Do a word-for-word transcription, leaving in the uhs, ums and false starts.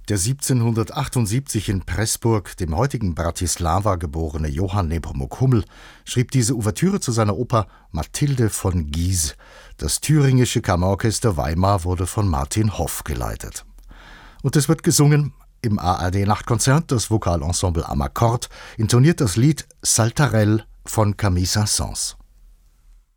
Der siebzehnhundertachtundsiebzig in Pressburg, dem heutigen Bratislava, geborene Johann Nepomuk Hummel schrieb diese Ouvertüre zu seiner Oper Mathilde von Guise. Das Thüringische Kammerorchester Weimar wurde von Martin Hoff geleitet. Und es wird gesungen im A R D-Nachtkonzert. Das Vokalensemble Amakord intoniert das Lied Saltarell von Camille Saint-Saëns.